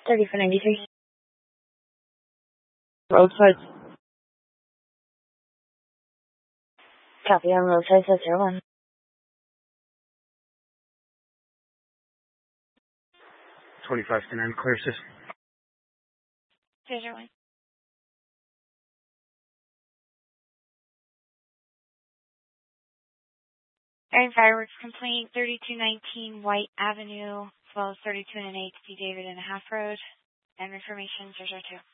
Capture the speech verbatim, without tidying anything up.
thirty-four ninety-three. Roadside. Copy on roadside, says zero one. twenty-five to nine, clear system. zero one. Airing fireworks complaint, thirty-two nineteen White Avenue, as well as thirty-two and an eighth C. David and a half Road, and information zero zero two.